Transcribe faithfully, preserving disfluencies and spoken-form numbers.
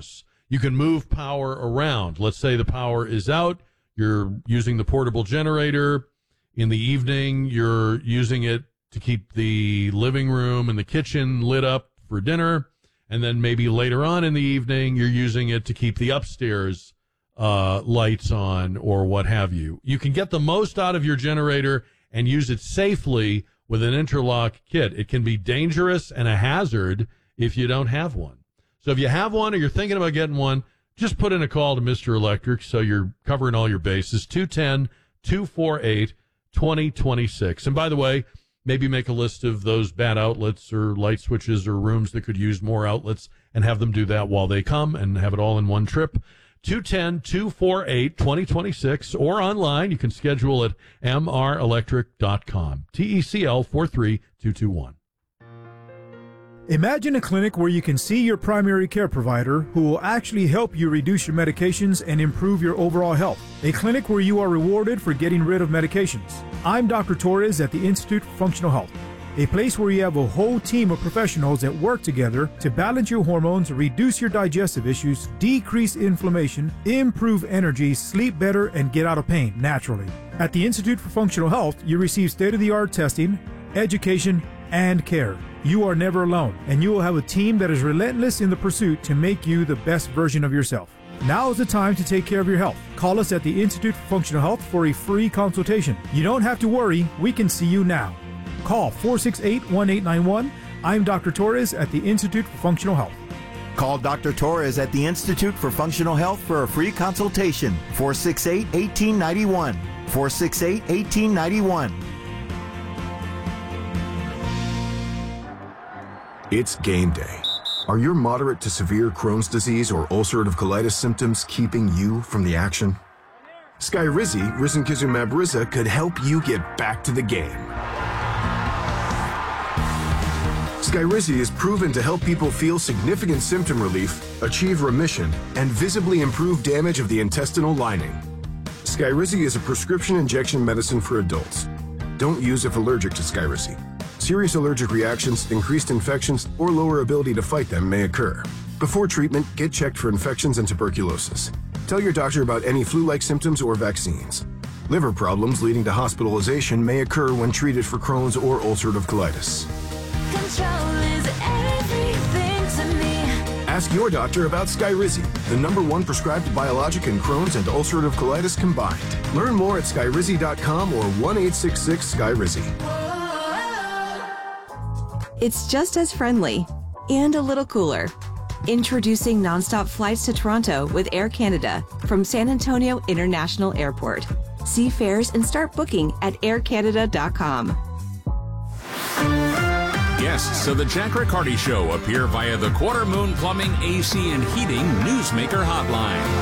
house. You can move power around. Let's say the power is out. You're using the portable generator. In the evening, you're using it to keep the living room and the kitchen lit up for dinner. And then maybe later on in the evening, you're using it to keep the upstairs uh, lights on or what have you. You can get the most out of your generator and use it safely with an interlock kit. It can be dangerous and a hazard if you don't have one. So if you have one or you're thinking about getting one, just put in a call to Mister Electric so you're covering all your bases. two one zero, two four eight, two zero two six. And by the way, maybe make a list of those bad outlets or light switches or rooms that could use more outlets and have them do that while they come and have it all in one trip. two one zero, two four eight, two zero two six or online. You can schedule at m r electric dot com. T E C L four three two two one. Imagine a clinic where you can see your primary care provider who will actually help you reduce your medications and improve your overall health. A clinic where you are rewarded for getting rid of medications. I'm Doctor Torres at the Institute for Functional Health, a place where you have a whole team of professionals that work together to balance your hormones, reduce your digestive issues, decrease inflammation, improve energy, sleep better, and get out of pain naturally. At the Institute for Functional Health, you receive state-of-the-art testing, education, and care. You are never alone, and you will have a team that is relentless in the pursuit to make you the best version of yourself. Now is the time to take care of your health. Call us at the Institute for Functional Health for a free consultation. You don't have to worry, we can see you now. Call four six eight, one eight nine one. I'm Doctor Torres at the Institute for Functional Health. Call Doctor Torres at the Institute for Functional Health for a free consultation. four six eight, one eight nine one. four six eight, one eight nine one. It's game day. Are your moderate to severe Crohn's disease or ulcerative colitis symptoms keeping you from the action? Skyrizi, risankizumab Riza, could help you get back to the game. Skyrizi is proven to help people feel significant symptom relief, achieve remission, and visibly improve damage of the intestinal lining. Skyrizi is a prescription injection medicine for adults. Don't use if allergic to Skyrizi. Serious allergic reactions, increased infections, or lower ability to fight them may occur. Before treatment, get checked for infections and tuberculosis. Tell your doctor about any flu-like symptoms or vaccines. Liver problems leading to hospitalization may occur when treated for Crohn's or ulcerative colitis. Control is everything to me. Ask your doctor about Skyrizi, the number one prescribed biologic in Crohn's and ulcerative colitis combined. Learn more at skyrizi dot com or one eight six six Skyrizi. It's just as friendly and a little cooler. Introducing nonstop flights to Toronto with Air Canada from San Antonio International Airport. See fares and start booking at air canada dot com. Guests of the Jack Riccardi Show appear via the Quarter Moon Plumbing, A C, and Heating Newsmaker Hotline.